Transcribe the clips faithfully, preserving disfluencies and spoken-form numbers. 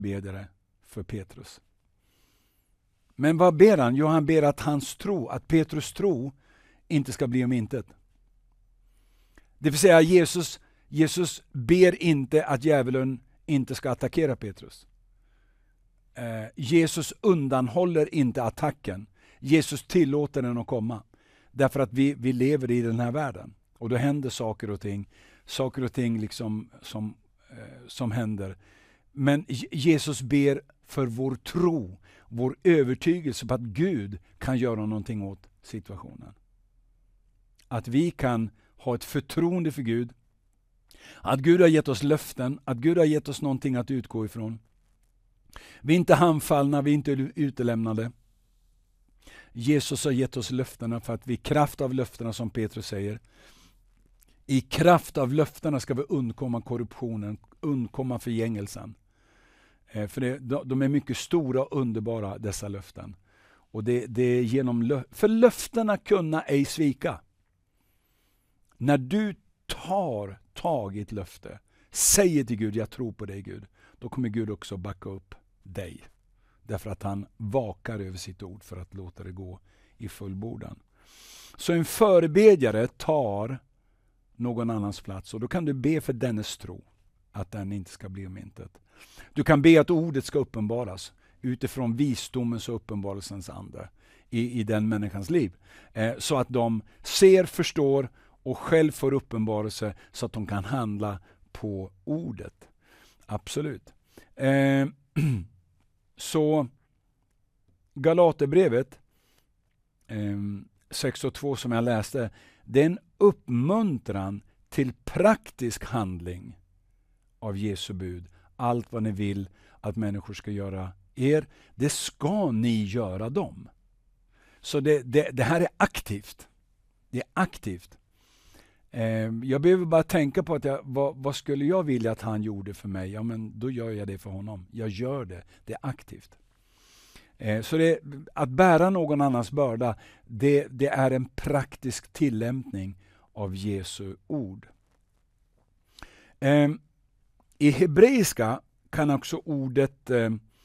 förebedjare för Petrus. Men vad ber han? Jo, han ber att hans tro, att Petrus tro inte ska bli om intet. Det vill säga Jesus, Jesus ber inte att djävulen inte ska attackera Petrus. Eh, Jesus undanhåller inte attacken. Jesus tillåter den att komma. Därför att vi, vi lever i den här världen. Och då händer saker och ting. Saker och ting liksom som, eh, som händer. Men Jesus ber för vår tro. Vår övertygelse på att Gud kan göra någonting åt situationen. Att vi kan ha ett förtroende för Gud. Att Gud har gett oss löften. Att Gud har gett oss någonting att utgå ifrån. Vi är inte handfallna, vi är inte utelämnade. Jesus har gett oss löftena för att vi i kraft av löftena, som Petrus säger, i kraft av löftena ska vi undkomma korruptionen, undkomma förgängelsen. Eh, för det, de är mycket stora och underbara, dessa löften. Och det, det är genom lö- för löftena kunna ej svika. När du tar tag i ett löfte, säger till Gud, jag tror på dig Gud, då kommer Gud också backa upp dig. Därför att han vakar över sitt ord för att låta det gå i fullbordan. Så en förebedjare tar någon annans plats, och då kan du be för dennes tro att den inte ska bli om intet. Du kan be att ordet ska uppenbaras utifrån visdomens och uppenbarelsens ande i, i den människans liv. Eh, så att de ser, förstår och själv får uppenbarelse så att de kan handla på ordet. Absolut. Eh, så Galaterbrevet eh, sex och två som jag läste, det är en uppmuntran till praktisk handling av Jesu bud. Allt vad ni vill att människor ska göra er, det ska ni göra dem. Så det, det, det här är aktivt. Det är aktivt. Eh, jag behöver bara tänka på att jag, vad, vad skulle jag vilja att han gjorde för mig? Ja, men då gör jag det för honom. Jag gör det. Det är aktivt. Eh, så det, att bära någon annans börda, det, det är en praktisk tillämpning av Jesu ord. Eh, I hebreiska kan också ordet eh,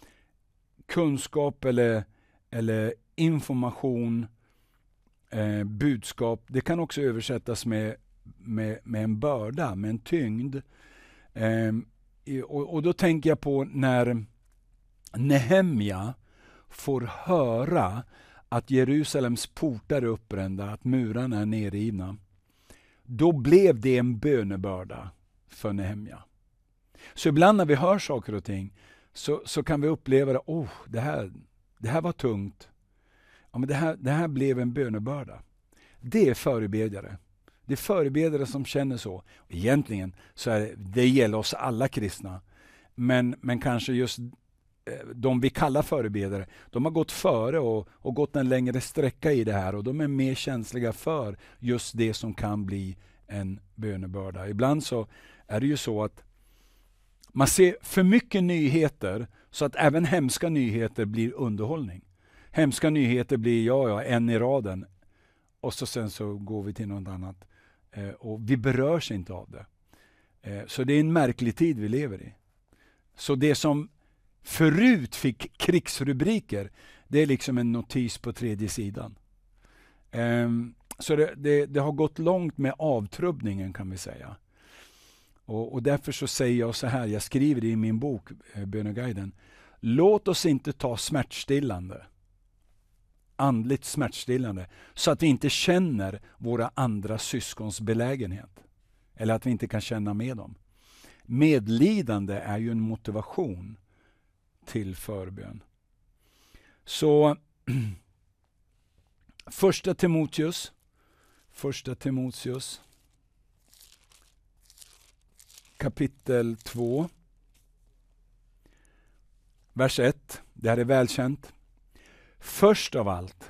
kunskap eller, eller information, eh, budskap, det kan också översättas med, med, med en börda, med en tyngd. Eh, och, och då tänker jag på när Nehemja får höra att Jerusalems portar är uppbrända, att murarna är nerrivna. Då blev det en bönebörda för Nehemja. Så ibland när vi hör saker och ting så, så kan vi uppleva att oh, det, här, det här var tungt. Ja, men det, här, det här blev en bönebörda. Det är förebedjare. Det är förebedjare som känner så. Egentligen så är det, det gäller oss alla kristna. Men, men kanske just de vi kallar förebedjare, de har gått före och, och gått en längre sträcka i det här. Och de är mer känsliga för just det som kan bli en bönebörda. Ibland så är det ju så att man ser för mycket nyheter så att även hemska nyheter blir underhållning. Hemska nyheter blir ja, ja, en i raden. Och så sen så går vi till något annat. Eh, och vi berörs inte av det. Eh, så det är en märklig tid vi lever i. Så det som förut fick krigsrubriker, det är liksom en notis på tredje sidan. Eh, så det, det, det har gått långt med avtrubbningen, kan vi säga. Och, och därför så säger jag så här, jag skriver det i min bok, eh, Böneguiden. Låt oss inte ta smärtstillande. Andligt smärtstillande. Så att vi inte känner våra andra syskons belägenhet. Eller att vi inte kan känna med dem. Medlidande är ju en motivation till förbön. Så första Timoteus. Första Timoteus. Kapitel två. Vers ett. Det här är välkänt. Först av allt.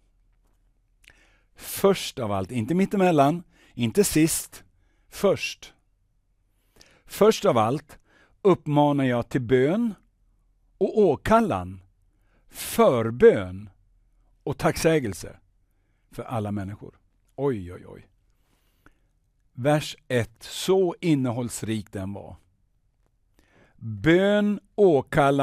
Först av allt. Inte mittemellan. Inte sist. Först. Först av allt uppmanar jag till bön och åkallan, förbön och tacksägelse för alla människor. Oj, oj, oj. Vers ett. Så innehållsrik den var. Bön, åkallan